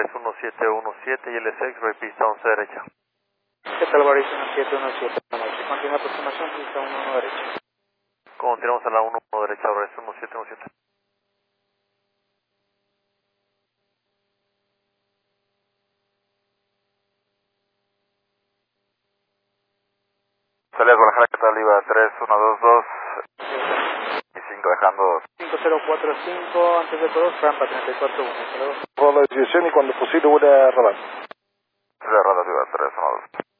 Bryce 1717 y LS Ray pista 11 derecha. ¿Qué tal, Bryce 1717? Continúa aproximación, pista 11 derecha. Continuamos a la 11 derecha, Bryce 1717. Salida Guadalajara, ¿qué tal? Iba 3122 y 5 dejando 2. 5045, antes de todo, rampa 341. Por la dirección y cuando posible vuelve a rodar. Salida Radar, iba 312.